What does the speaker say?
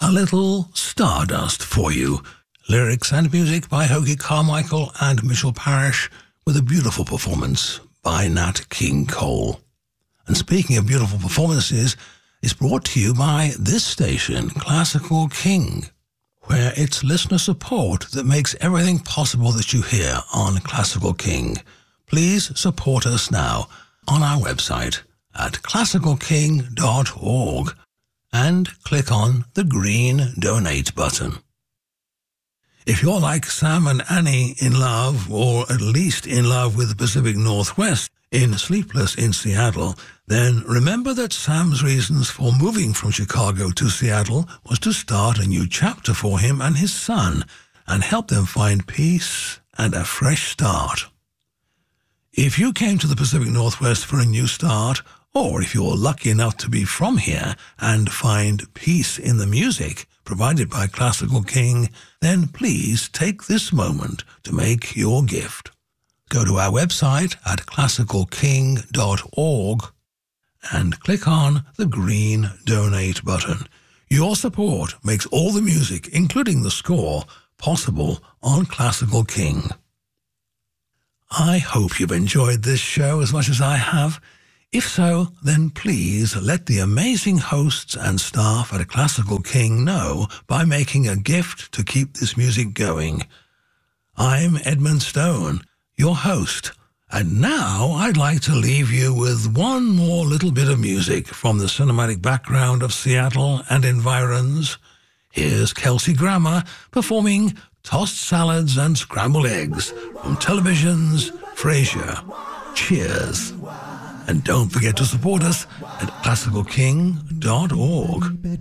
A Little Stardust for you. Lyrics and music by Hoagie Carmichael and Mitchell Parrish, with a beautiful performance by Nat King Cole. And speaking of beautiful performances, it's brought to you by this station, Classical King, where it's listener support that makes everything possible that you hear on Classical King. Please support us now on our website at classicalking.org and click on the green donate button. If you're like Sam and Annie in love, or at least in love with the Pacific Northwest in Sleepless in Seattle, then remember that Sam's reasons for moving from Chicago to Seattle was to start a new chapter for him and his son and help them find peace and a fresh start. If you came to the Pacific Northwest for a new start, or if you're lucky enough to be from here and find peace in the music provided by Classical King, then please take this moment to make your gift. Go to our website at classicalking.org and click on the green donate button. Your support makes all the music, including the score, possible on Classical King. I hope you've enjoyed this show as much as I have. If so, then please let the amazing hosts and staff at Classical King know by making a gift to keep this music going. I'm Edmund Stone, your host, and now I'd like to leave you with one more little bit of music from the cinematic background of Seattle and environs. Here's Kelsey Grammer performing Tossed Salads and Scrambled Eggs from television's Frasier. Cheers. And don't forget to support us at classicalking.org.